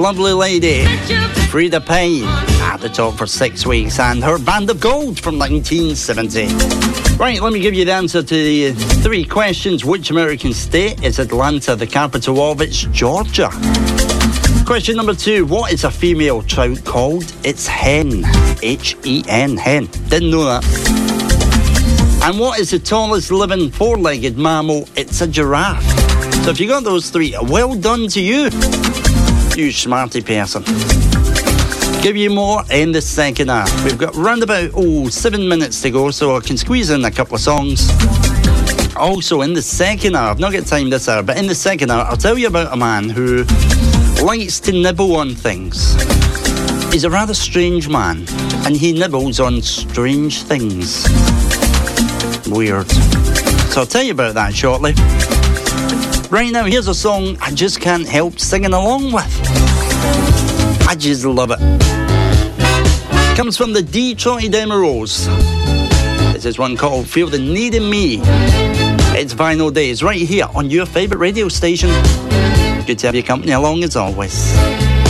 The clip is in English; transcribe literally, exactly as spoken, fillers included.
lovely lady Frida Payne at the top for six weeks, and her Band of Gold from nineteen seventy. Right, let me give you the answer to the three questions. Which American state is Atlanta the capital of? It's Georgia. Question number two, what is a female trout called? It's hen. H E N, hen. Didn't know that. And what is the tallest living four-legged mammal? It's a giraffe. So if you got those three, well done to you, you smarty person. Give you more in the second half. We've got round about, oh, seven minutes to go, so I can squeeze in a couple of songs. Also, in the second hour, I've not got time this hour, but in the second hour, I'll tell you about a man who likes to nibble on things. He's a rather strange man, and he nibbles on strange things. Weird. So I'll tell you about that shortly. Right now, here's a song I just can't help singing along with. I just love it. Comes from the Detroit Demos. This is one called Feel the Need in Me. It's Vinyl Days right here on your favourite radio station. Good to have your company along as always.